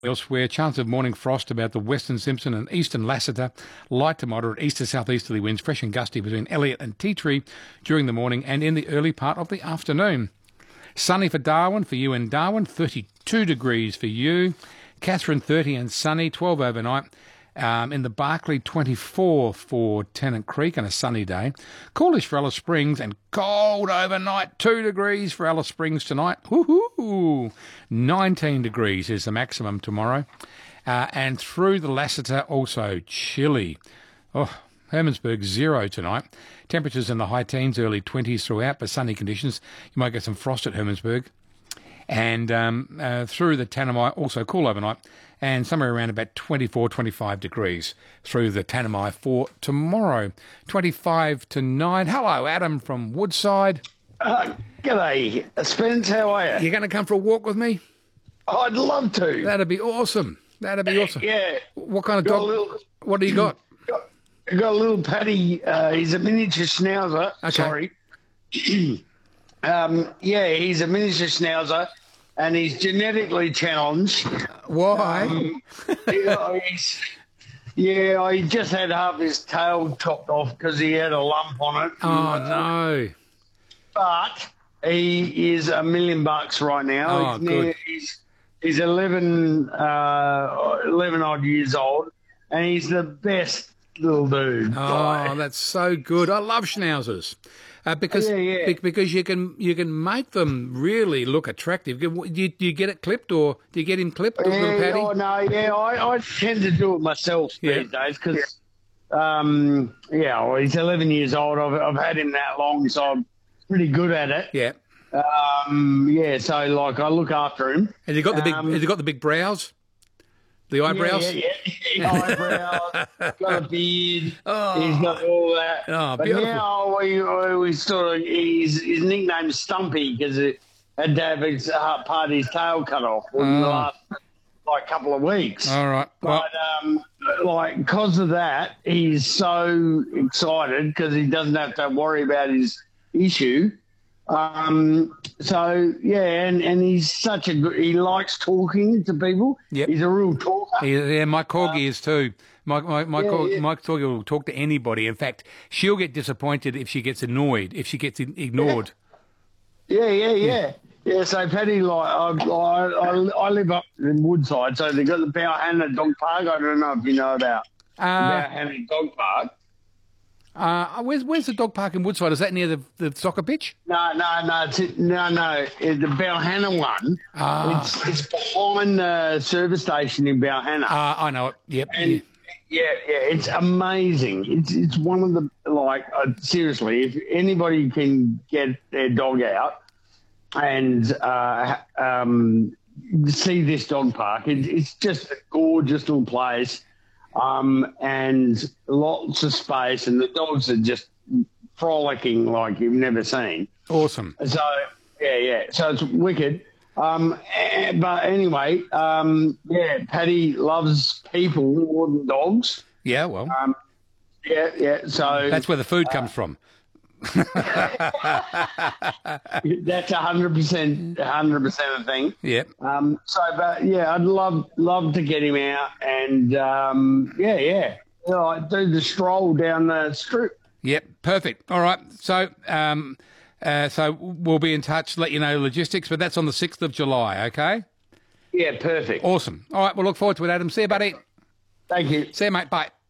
Elsewhere, chance of morning frost about the Western Simpson and Eastern Lassiter. Light to moderate east to southeasterly winds, fresh and gusty between Elliot and Tea Tree during the morning and in the early part of the afternoon. Sunny for Darwin, for you in Darwin, 32 degrees for you. Catherine, 30 and sunny, 12 overnight. In the Barclay, 24 for Tennant Creek and a sunny day. Coolish for Alice Springs and cold overnight, 2 degrees for Alice Springs tonight. Woohoo! 19 degrees is the maximum tomorrow. And through the Lassiter, also chilly. Oh, Hermannsburg, 0 tonight. Temperatures in the high teens, early 20s throughout, but sunny conditions. You might get some frost at Hermannsburg. And through the Tanami, also cool overnight, and somewhere around about 24, 25 degrees through the Tanami for tomorrow. 25 to 9. Hello, Adam from Woodside. G'day, Spence. How are you? You're going to come for a walk with me? I'd love to. That'd be awesome. That'd be awesome. Yeah. What kind of dog? What do you got? Got a little Paddy. He's a miniature schnauzer. Okay. Sorry. Yeah, he's a miniature schnauzer, and he's genetically challenged. Why? He just had half his tail chopped off because he had a lump on it. Oh, no. But he is $1 million right now. Oh, good. He's 11 odd years old, and he's the best little dude. Oh, that's so good. I love schnauzers. Because you can make them really look attractive. Do you get it clipped, or do you get him clipped? Little Paddy? Oh no, I tend to do it myself these days because, he's 11 years old. I've had him that long, so I'm pretty good at it. Yeah. So like I look after him. Has he got the big brows? The eyebrows? Yeah. Eyebrows, got a beard. Oh. He's got all that. Oh, but beautiful. Now we sort of, his nickname is Stumpy because it had to have his part of his tail cut off in the last couple of weeks. All right. But because of that, he's so excited because he doesn't have to worry about his issue. And he's such a good, he likes talking to people. Yep. He's a real talker. Yeah, my corgi is too. My corgi will talk to anybody. In fact, she'll get disappointed if she gets annoyed, if she gets ignored. Yeah. So Paddy, I live up in Woodside, so they've got the Bowhanna Dog Park. I don't know if you know about Bowhanna Dog Park. Where's the dog park in Woodside? Is that near the soccer pitch? No. The Bowhanna one. It's behind the service station in Bowhanna. I know it. Yep. And it's amazing. It's one of the seriously, if anybody can get their dog out and see this dog park, it's just a gorgeous little place. And lots of space, and the dogs are just frolicking like you've never seen. Awesome. So, so it's wicked. But anyway, Paddy loves people more than dogs. Yeah, well. So that's where the food comes from. That's 100% a thing. Yeah. I'd love to get him out and do the stroll down the strip. Yep, perfect. All right. So we'll be in touch, let you know logistics, but that's on the 6th of July, okay? Yeah, perfect. Awesome. All right, we'll look forward to it, Adam. See you, buddy. Thank you. See you, mate. Bye.